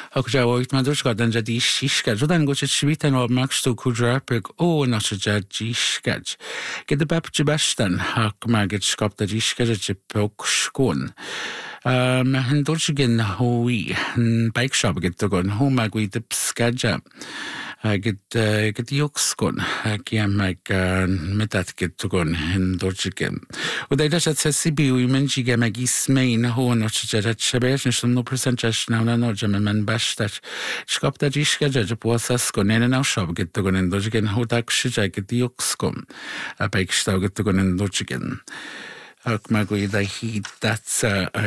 Ocht man durchgadan ja die Schischkat, dann gut schwiten ob magst du kudrapik nach ja Schischkat. Get the bap jibastan hak magit skap da Schischkat jipok skon. Hen dorchigen hui bike shop get to gon ho mag we the skadja. Get jokskon gem mag med att get to gon hen dorchigen. Och det är så att CB och men giga mag ismain ho och så att chabers som no percentage now men bäst skap da Schischkat ja påsas kon en shop get to gon en dorchigen ho tak shija get jokskon. Bike stau get to gon en dorchigen. Ak magwyd hi that's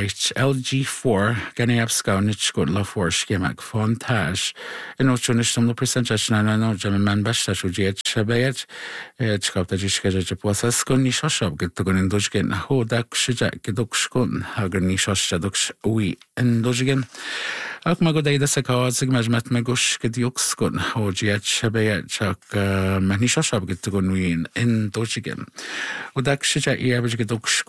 LG4 gani abskawnit skod la forske mag fontage en ochunish som the percentage na jam man basta shujet shabayet skapta jishkaje posas kon ni shoshab get to gonin dojgen hodak shija gedokshkon hagen ni shoshadoksh ui en dojgen ak magoday da sakawazig majmat magosh gedokskon hojet shabayet chak mani shoshab get to gonwin en dojgen hodak shija iabj gedoksh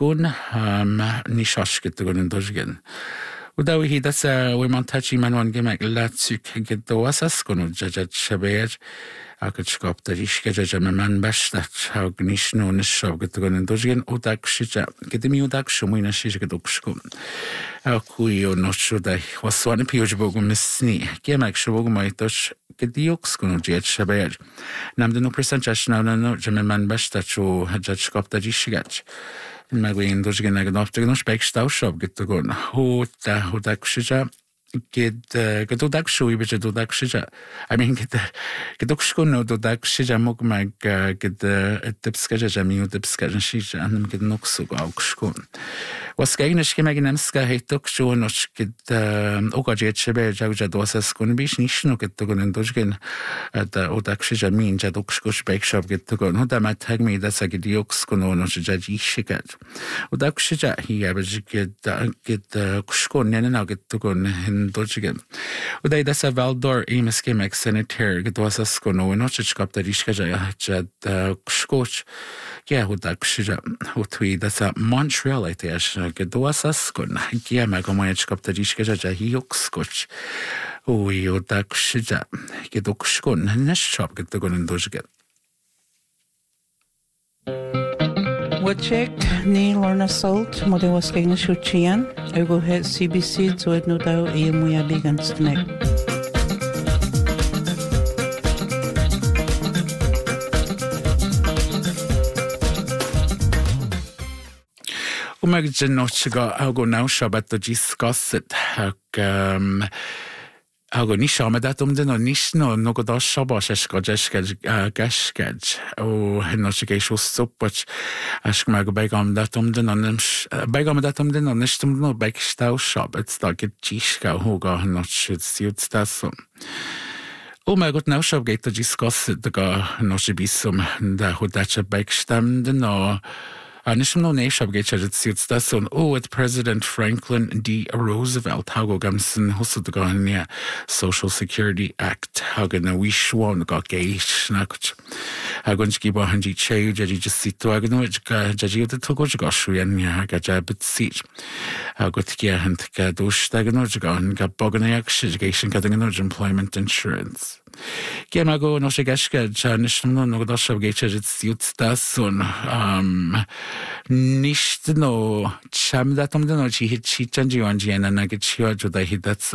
ni shoshket to gon dojgen. Udawi hi that's we montachi man one gemak latsuk get the wasas kon jajat shabayet akut skop da Schischkat man bastat how gnishno nishob get to gon dojgen udak shija get mi udak shmuina shija dokshkom. Akuyo no shoda waswan piojbog misni gemak shbog maitosh Gedioks kon jet shabayet. Nam de no percentage now man bastat cho jajat skop da Schischkat. Magwyn dojgen ag noftig no spek staushop get to gon ho da kushija get odak shui bit odak shija I mean get okshkon no odak shija mog mag get tipskaja jami tipskaja shija anam get noksug okshkon was geinish gemag nemska hetok sho no get ogajet shebe jawja dosas kon bish nishno get to gon dojgen da odak shija min jad okshko spek shop get to gon da mat tag me that's get okskon no shija Schischkat odak shija hi abj get okshkon nena get to gon dojgen. Och det är så Valdor i meskemek sanitär get was a skono och något skap där Schischkat jag skotch ja och där skja och twi det så Montreal it är get was a skon ja mig kommer jag skap där Schischkat jag hiok skotch och där skja get och skon näst shop get gon dojgen. Wachek ni Lorna Salt mode was gegen Schuchian ego het CBC so et no da e muya biganstnek Och mag jag nog gå now shabat och discussit Hago ni shama datum den nishno no goda shabash gashkaj o henoshike shostopach ashkmag begam datum den nishtum no bekstau shabat staget jishka hoga henoshit siutstasum O my god now shab get to discuss the ga noshibisum da hodacha bekstam den no Nishno Nashab Gachad suits das on with President Franklin D. Roosevelt Hago Gamson Husudgania Social Security Act Hagan Wishwan got gay snacked Hagunski Bahanji Che Jaji just sit to Agnowich Jaji the Togoshuan Gajabit Siege Hagotkia and Gadush Daganojgan Gaboganayak Shigation Gadanganoj Employment Insurance. Gemago no shigashka chanishno no dashab gechaj suits das on nicht no cham datum no chi chanji wanji and nagachio juda that's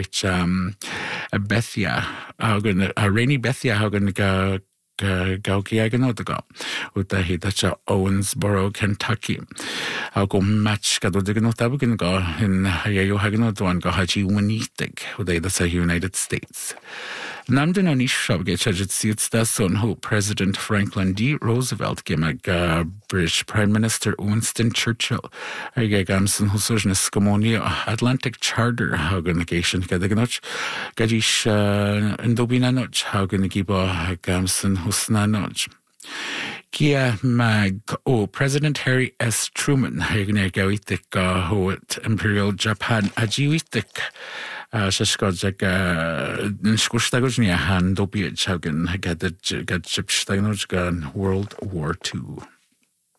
Bethia hagen rainy Bethia hagen Gaukiaganodaga uta hidacha Owensboro, Kentucky. Hago match Gadodiganotabugan in Hayo Haganodwan Gahaji Winitig, uda that's United States. Namden on Ishab Gechaj suits das on who President Franklin D. Roosevelt gemag British Prime Minister Winston Churchill Gamson Husujnes Scomonia Atlantic Charter Haganagation Gadaganoch Gajish Indobinanoch Haganagiba Gamson Husnanoch. Kia mag President Harry S. Truman Haganagawitik Hoet Imperial Japan Ajiwitik Shashkojak Nishkushtagonia Han Dobiet Hagan Gadjipstagnojgan World War II.